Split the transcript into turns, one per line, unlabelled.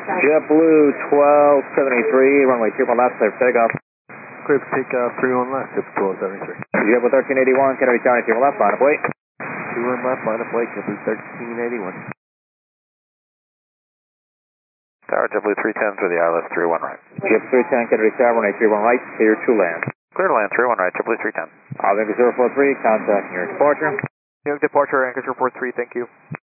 JetBlue 1273, runway 31 left, clear for takeoff.
Clear for takeoff, 31 left, JetBlue 1273.
JetBlue 1381, Kennedy County 31 left, line up wait.
21 left, line up wait, JetBlue 1381.
Tower JetBlue 310 through the ILS 31 right.
JetBlue 310, Kennedy Tower, runway 31 right, clear to land.
Clear to land 31 right, JetBlue 310.
Anchor 043, contacting your departure.
New York departure, Anchor 043, thank you.